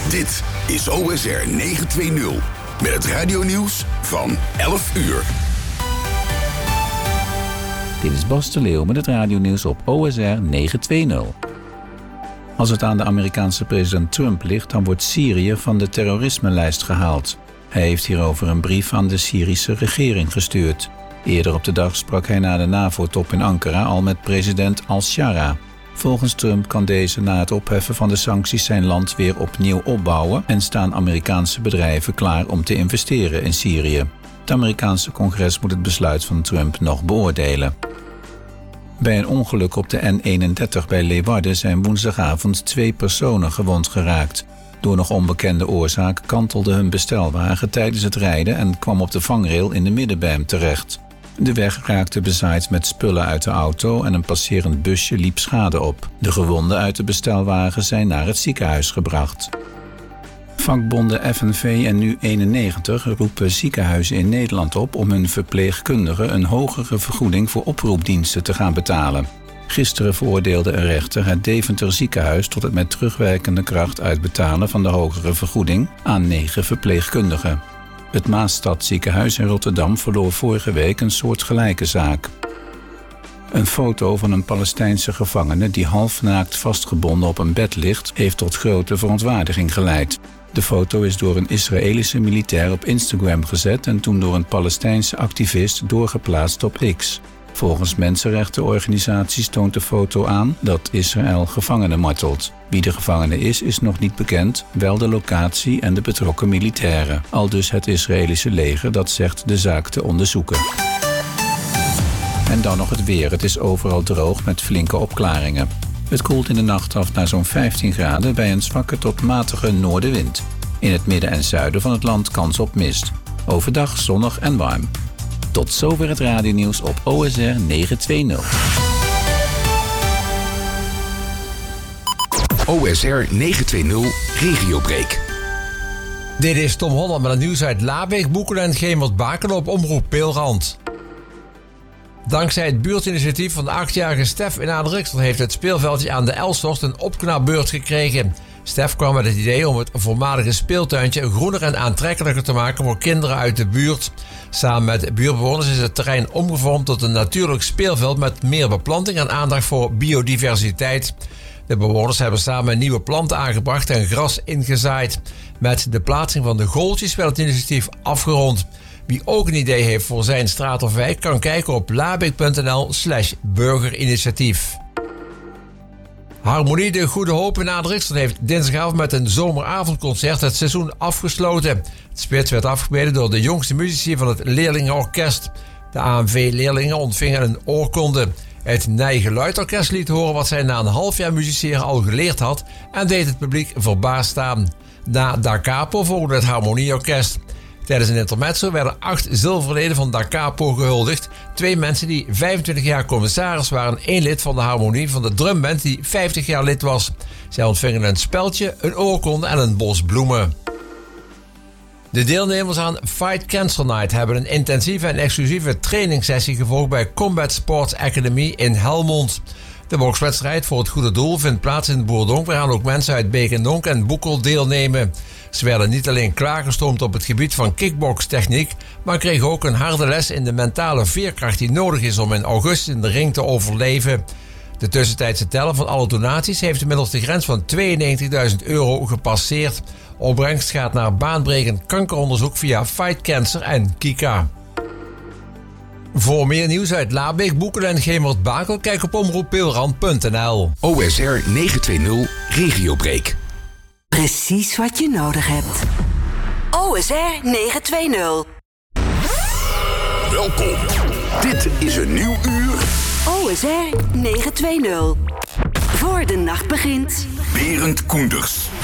Dit is OSR 920 met het radionieuws van 11 uur. Dit is Bas de Leeuw met het radionieuws op OSR 920. Als het aan de Amerikaanse president Trump ligt, dan wordt Syrië van de terrorismelijst gehaald. Hij heeft hierover een brief aan de Syrische regering gestuurd. Eerder op de dag sprak hij na de NAVO-top in Ankara al met president al-Shara. Volgens Trump kan deze na het opheffen van de sancties zijn land weer opnieuw opbouwen en staan Amerikaanse bedrijven klaar om te investeren in Syrië. Het Amerikaanse congres moet het besluit van Trump nog beoordelen. Bij een ongeluk op de N31 bij Leeuwarden zijn woensdagavond 2 personen gewond geraakt. Door nog onbekende oorzaak kantelde hun bestelwagen tijdens het rijden en kwam op de vangrail in de middenberm terecht. De weg raakte bezaaid met spullen uit de auto en een passerend busje liep schade op. De gewonden uit de bestelwagen zijn naar het ziekenhuis gebracht. Vakbonden FNV en Nu91 roepen ziekenhuizen in Nederland op om hun verpleegkundigen een hogere vergoeding voor oproepdiensten te gaan betalen. Gisteren veroordeelde een rechter het Deventer ziekenhuis tot het met terugwerkende kracht uitbetalen van de hogere vergoeding aan 9 verpleegkundigen. Het Maasstadziekenhuis in Rotterdam verloor vorige week een soortgelijke zaak. Een foto van een Palestijnse gevangene die halfnaakt vastgebonden op een bed ligt, heeft tot grote verontwaardiging geleid. De foto is door een Israëlische militair op Instagram gezet en toen door een Palestijnse activist doorgeplaatst op X. Volgens mensenrechtenorganisaties toont de foto aan dat Israël gevangenen martelt. Wie de gevangene is nog niet bekend, wel de locatie en de betrokken militairen. Aldus het Israëlische leger dat zegt de zaak te onderzoeken. En dan nog het weer. Het is overal droog met flinke opklaringen. Het koelt in de nacht af naar zo'n 15 graden bij een zwakke tot matige noordenwind. In het midden en zuiden van het land kans op mist. Overdag zonnig en warm. Tot zover het radionieuws op OSR 920. OSR 920 Regiobreak. Dit is Tom Holland met het nieuws uit Labeek, Boekelen en Gemert-Baken op Omroep Peelrand. Dankzij het buurtinitiatief van de 8-jarige Stef in Adrixel heeft het speelveldje aan de Elshorst een opknapbeurt gekregen. Stef kwam met het idee om het voormalige speeltuintje groener en aantrekkelijker te maken voor kinderen uit de buurt. Samen met buurtbewoners is het terrein omgevormd tot een natuurlijk speelveld met meer beplanting en aandacht voor biodiversiteit. De bewoners hebben samen nieuwe planten aangebracht en gras ingezaaid. Met de plaatsing van de goaltjes werd het initiatief afgerond. Wie ook een idee heeft voor zijn straat of wijk kan kijken op labeek.nl/burgerinitiatief. Harmonie de Goede Hoop in Adrixel heeft dinsdagavond met een zomeravondconcert het seizoen afgesloten. Het spits werd afgemeten door de jongste muzici van het leerlingenorkest. De AMV-leerlingen ontvingen een oorkonde. Het Nijgeluidorkest liet horen wat zij na een half jaar musiceren al geleerd had en deed het publiek verbaasd staan. Na Da Capo volgde het Harmonieorkest. Tijdens een intermezzo werden 8 zilverleden van Da Capo gehuldigd. 2 mensen die 25 jaar commissaris waren, 1 lid van de harmonie van de drumband die 50 jaar lid was. Zij ontvingen een speldje, een oorkonde en een bos bloemen. De deelnemers aan Fight Cancer Night hebben een intensieve en exclusieve trainingssessie gevolgd bij Combat Sports Academy in Helmond. De bokswedstrijd voor het goede doel vindt plaats in Boerdonk, waar gaan ook mensen uit Beek en Donk en Boekel deelnemen. Ze werden niet alleen klaargestoomd op het gebied van kickbokstechniek, maar kregen ook een harde les in de mentale veerkracht die nodig is om in augustus in de ring te overleven. De tussentijdse teller van alle donaties heeft inmiddels de grens van €92.000 gepasseerd. Opbrengst gaat naar baanbrekend kankeronderzoek via Fight Cancer en Kika. Voor meer nieuws uit Labeek, Boekelen en Gemert-Baken kijk op omroeppeelrand.nl. OSR 920 Regiobreak. Precies wat je nodig hebt. OSR 920. Welkom. Dit is een nieuw uur. OSR 920. Voor de nacht begint. Berend Koenders.